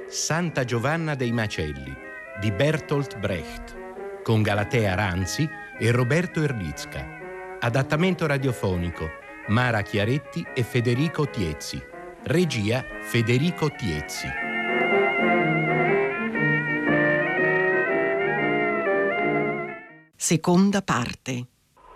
Santa Giovanna dei Macelli di Bertolt Brecht con Galatea Ranzi e Roberto Erlicka. Adattamento radiofonico Mara Chiaretti e Federico Tiezzi. Regia Federico Tiezzi. Seconda parte.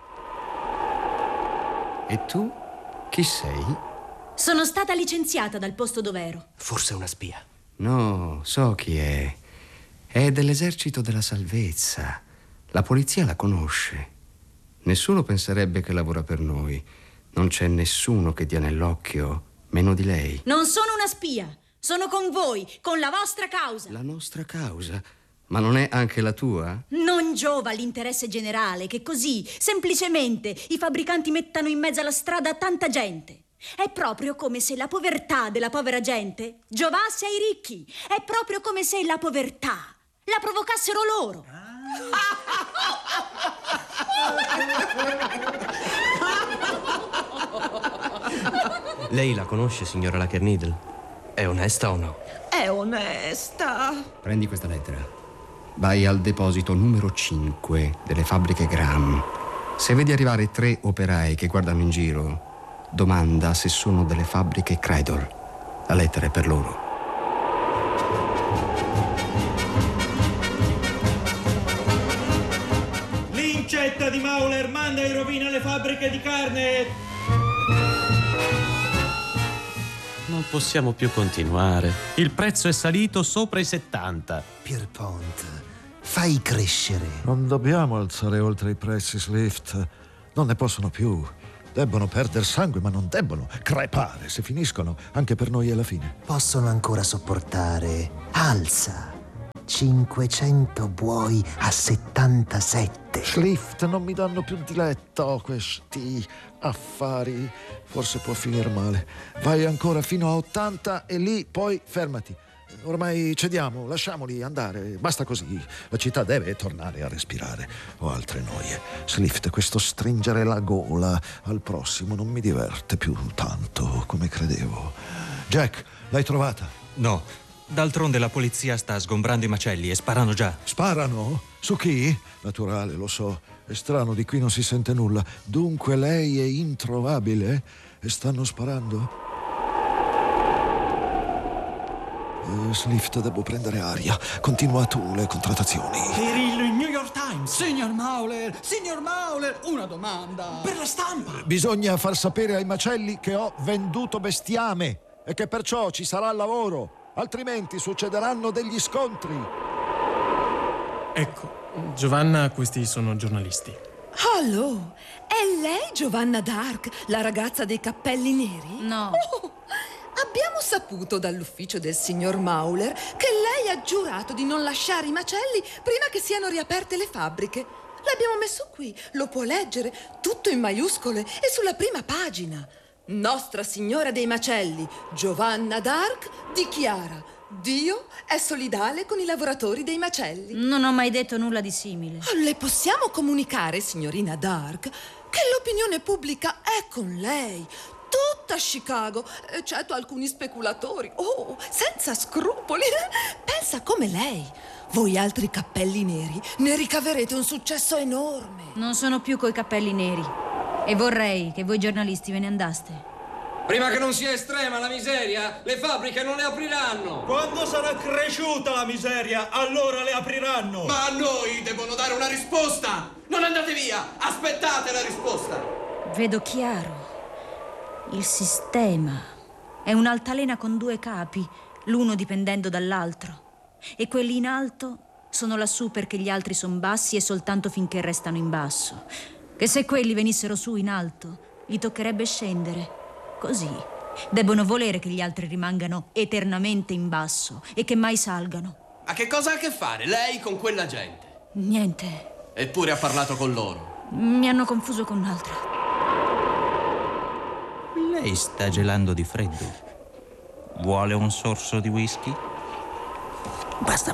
E tu chi sei? Sono stata licenziata dal posto dov'ero. Forse una spia. No, so chi è. È dell'esercito della salvezza. La polizia la conosce. Nessuno penserebbe che lavora per noi. Non c'è nessuno che dia nell'occhio, meno di lei. Non sono una spia. Sono con voi, con la vostra causa. La nostra causa? Ma non è anche la tua? Non giova l'interesse generale che così, semplicemente, i fabbricanti mettano in mezzo alla strada tanta gente. È proprio come se la povertà della povera gente giovasse ai ricchi. È proprio come se la povertà la provocassero loro. Lei la conosce, signora Lackernidle? È onesta o no? È onesta. Prendi questa lettera. Vai al deposito numero 5 delle fabbriche Graham. Se vedi arrivare 3 operai che guardano in giro, domanda se sono delle fabbriche Cradle. La lettera è per loro. L'incetta di Mauler manda in rovina le fabbriche di carne. Non possiamo più continuare. Il prezzo è salito sopra i 70. Pierpont, fai crescere. Non dobbiamo alzare oltre i prezzi, Swift. Non ne possono più. Debbono perdere sangue, ma non debbono crepare se finiscono. Anche per noi è la fine. Possono ancora sopportare. Alza. 500 buoi a 77. Swift, non mi danno più diletto questi affari. Forse può finire male. Vai ancora fino a 80 e lì poi fermati. Ormai cediamo, lasciamoli andare. Basta così. La città deve tornare a respirare. Ho altre noie. Swift, questo stringere la gola al prossimo non mi diverte più tanto come credevo. Jack, l'hai trovata? No. D'altronde la polizia sta sgombrando i macelli e sparano già. Sparano? Su chi? Naturale, lo so. È strano, di qui non si sente nulla. Dunque lei è introvabile? E stanno sparando? Swift, devo prendere aria. Continua tu le contrattazioni. Per il New York Times. Signor Mauler, una domanda. Per la stampa. Bisogna far sapere ai macelli che ho venduto bestiame e che perciò ci sarà lavoro. Altrimenti succederanno degli scontri. Ecco, Giovanna, questi sono giornalisti. Allo, è lei Giovanna d'Arc, la ragazza dei cappelli neri? No. Oh, abbiamo saputo dall'ufficio del signor Mauler che lei ha giurato di non lasciare i macelli prima che siano riaperte le fabbriche. L'abbiamo messo qui, lo può leggere, tutto in maiuscole e sulla prima pagina. Nostra Signora dei Macelli, Giovanna d'Arc, dichiara: Dio è solidale con i lavoratori dei macelli. Non ho mai detto nulla di simile. Le possiamo comunicare, signorina d'Arc, che l'opinione pubblica è con lei. Tutta Chicago, eccetto alcuni speculatori, senza scrupoli. Pensa come lei. Voi altri cappelli neri ne ricaverete un successo enorme. Non sono più coi cappelli neri. E vorrei che voi giornalisti ve ne andaste. Prima che non sia estrema la miseria, le fabbriche non le apriranno. Quando sarà cresciuta la miseria, allora le apriranno. Ma a noi devono dare una risposta. Non andate via, aspettate la risposta. Vedo chiaro. Il sistema è un'altalena con 2 capi, l'uno dipendendo dall'altro. E quelli in alto sono lassù perché gli altri sono bassi e soltanto finché restano in basso. Che se quelli venissero su in alto, gli toccherebbe scendere. Così debbono volere che gli altri rimangano eternamente in basso e che mai salgano. Ma che cosa ha a che fare lei con quella gente? Niente. Eppure ha parlato con loro. Mi hanno confuso con un'altra. Lei sta gelando di freddo. Vuole un sorso di whisky? Basta.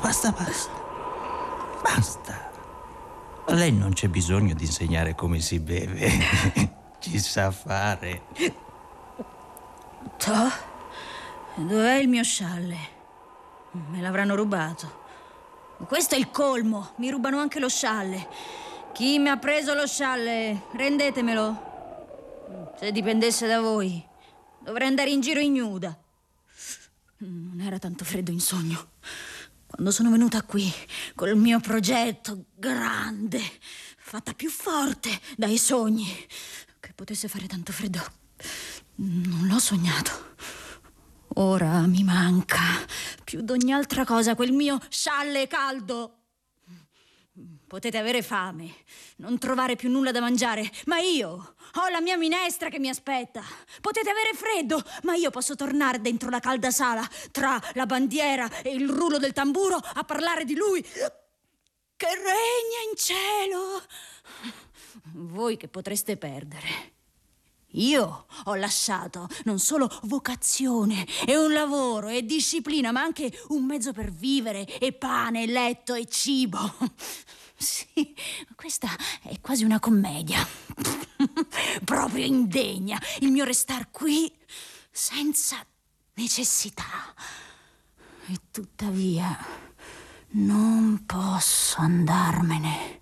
Lei non c'è bisogno di insegnare come si beve. Ci sa fare. Dov'è il mio scialle? Me l'avranno rubato. Questo è il colmo. Mi rubano anche lo scialle. Chi mi ha preso lo scialle? Rendetemelo. Se dipendesse da voi, dovrei andare in giro ignuda. Non era tanto freddo in sogno. Quando sono venuta qui col mio progetto grande, fatta più forte dai sogni, che potesse fare tanto freddo, non l'ho sognato. Ora mi manca più d'ogni altra cosa quel mio scialle caldo. Potete avere fame, non trovare più nulla da mangiare, ma io ho la mia minestra che mi aspetta. Potete avere freddo, ma io posso tornare dentro la calda sala, tra la bandiera e il rullo del tamburo, a parlare di lui che regna in cielo. Voi che potreste perdere. Io ho lasciato non solo vocazione e un lavoro e disciplina, ma anche un mezzo per vivere e pane, e letto e cibo. Sì, questa è quasi una commedia. Proprio indegna il mio restar qui senza necessità. E tuttavia non posso andarmene.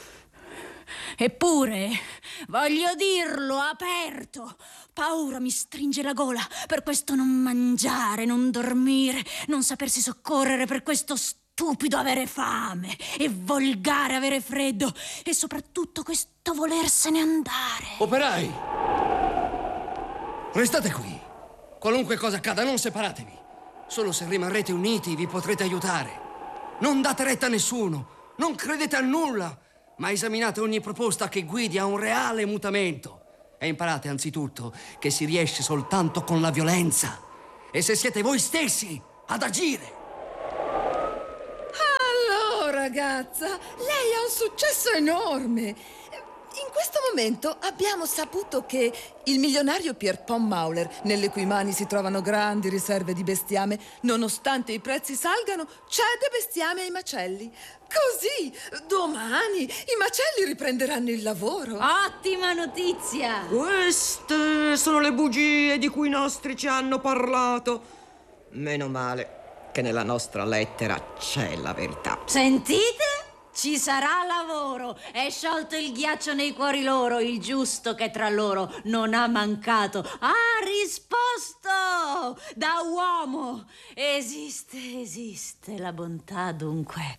Eppure voglio dirlo aperto. Paura mi stringe la gola per questo non mangiare, non dormire, non sapersi soccorrere, per questo stupido avere fame e volgare avere freddo, e soprattutto questo volersene andare. Operai! Restate qui. Qualunque cosa accada, non separatevi. Solo se rimarrete uniti vi potrete aiutare. Non date retta a nessuno, non credete a nulla, ma esaminate ogni proposta che guidi a un reale mutamento. E imparate anzitutto che si riesce soltanto con la violenza. E se siete voi stessi ad agire. Ragazza, lei ha un successo enorme. In questo momento abbiamo saputo che il milionario Pierpont Mauler, nelle cui mani si trovano grandi riserve di bestiame, nonostante i prezzi salgano, cede bestiame ai macelli. Così, domani i macelli riprenderanno il lavoro. Ottima notizia! Queste sono le bugie di cui i nostri ci hanno parlato. Meno male che nella nostra lettera c'è la verità. Sentite? Ci sarà lavoro. È sciolto il ghiaccio nei cuori loro. Il giusto che tra loro non ha mancato ha risposto da uomo. Esiste la bontà dunque.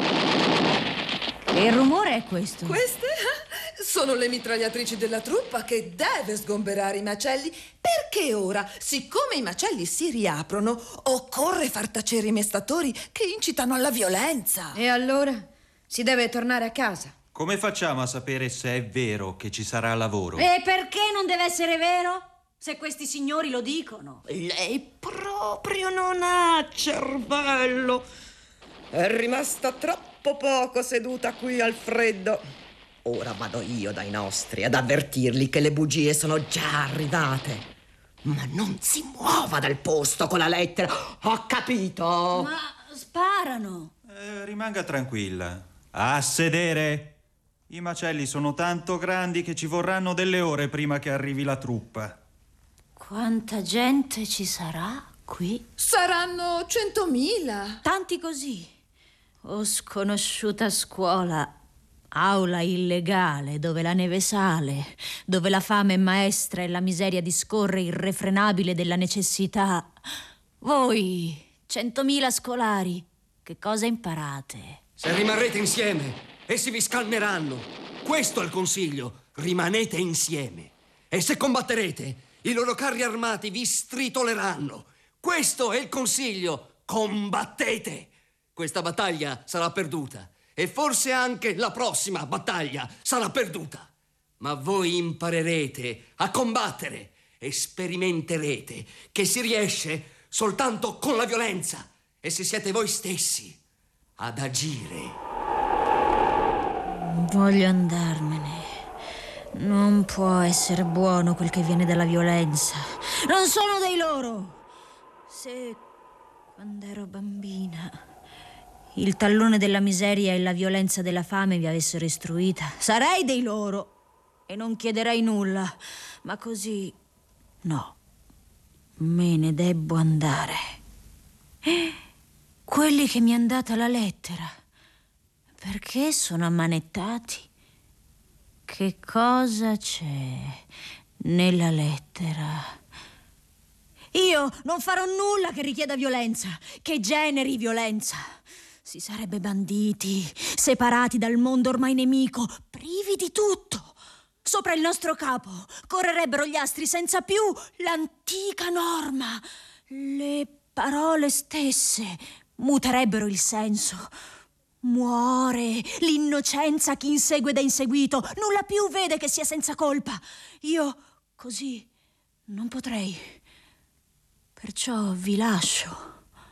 E il rumore è questo? Queste sono le mitragliatrici della truppa che deve sgomberare i macelli, perché ora, siccome i macelli si riaprono, occorre far tacere i mestatori che incitano alla violenza. E allora si deve tornare a casa. Come facciamo a sapere se è vero che ci sarà lavoro? E perché non deve essere vero? Se questi signori lo dicono. Lei proprio non ha cervello. È rimasta troppo poco seduta qui al freddo. Ora vado io dai nostri ad avvertirli che le bugie sono già arrivate. Ma non si muova dal posto con la lettera, ho capito? Ma sparano. Rimanga tranquilla. A sedere. I macelli sono tanto grandi che ci vorranno delle ore prima che arrivi la truppa. Quanta gente ci sarà qui? Saranno 100.000. Tanti così. Oh, sconosciuta scuola. Aula illegale dove la neve sale, dove la fame è maestra e la miseria discorre irrefrenabile della necessità. Voi, 100.000 scolari, che cosa imparate? Se rimarrete insieme, essi vi scalmeranno. Questo è il consiglio. Rimanete insieme. E se combatterete, i loro carri armati vi stritoleranno. Questo è il consiglio. Combattete. Questa battaglia sarà perduta. E forse anche la prossima battaglia sarà perduta. Ma voi imparerete a combattere e sperimenterete che si riesce soltanto con la violenza. E se siete voi stessi ad agire. Voglio andarmene. Non può essere buono quel che viene dalla violenza. Non sono dei loro. Se quando ero bambina il tallone della miseria e la violenza della fame vi avessero istruita, sarei dei loro e non chiederei nulla. Ma così no. Me ne debbo andare. quelli che mi han data la lettera, perché sono ammanettati? Che cosa c'è nella lettera? Io non farò nulla che richieda violenza, che generi violenza. Si sarebbe banditi, separati dal mondo ormai nemico, privi di tutto. Sopra il nostro capo correrebbero gli astri senza più l'antica norma. Le parole stesse muterebbero il senso. Muore l'innocenza chi insegue da inseguito, nulla più vede che sia senza colpa. Io così non potrei. Perciò vi lascio.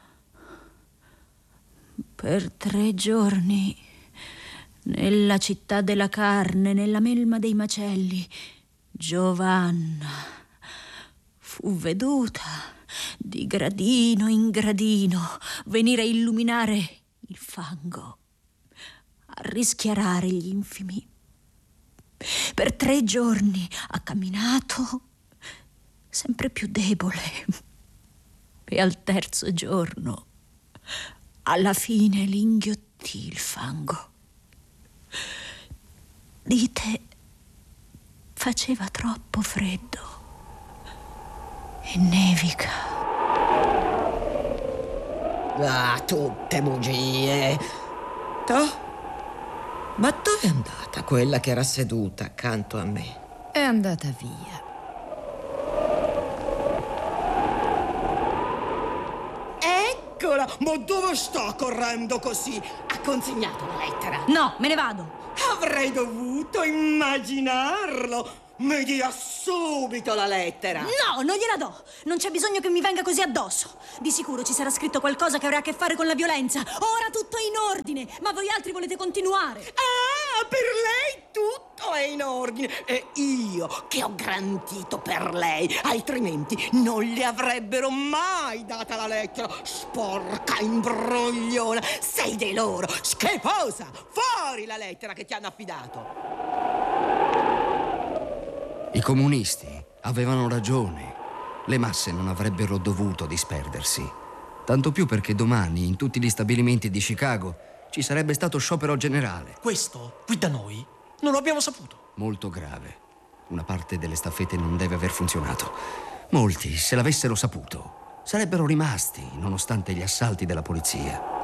Per 3 giorni, nella città della carne, nella melma dei macelli, Giovanna fu veduta di gradino in gradino venire a illuminare il fango, a rischiarare gli infimi. Per 3 giorni ha camminato sempre più debole e al 3° giorno alla fine l'inghiottì il fango. Dite, faceva troppo freddo e nevica. Ah, tutte bugie. Ma dove è andata quella che era seduta accanto a me? È andata via. Eccola! Ma dove sta correndo così? Ha consegnato la lettera? No, me ne vado. Avrei dovuto immaginarlo. Mi dia subito la lettera. No, non gliela do. Non c'è bisogno che mi venga così addosso. Di sicuro ci sarà scritto qualcosa che avrà a che fare con la violenza. Ora tutto è in ordine, ma voi altri volete continuare. Ah, per lei tutto è in ordine. E io che ho garantito per lei, altrimenti non le avrebbero mai data la lettera. Sporca imbrogliona. Sei di loro, schifosa. Fuori la lettera che ti hanno affidato. I comunisti avevano ragione. Le masse non avrebbero dovuto disperdersi. Tanto più perché domani, in tutti gli stabilimenti di Chicago, ci sarebbe stato sciopero generale. Questo, qui da noi, non lo abbiamo saputo. Molto grave. Una parte delle staffette non deve aver funzionato. Molti, se l'avessero saputo, sarebbero rimasti, nonostante gli assalti della polizia.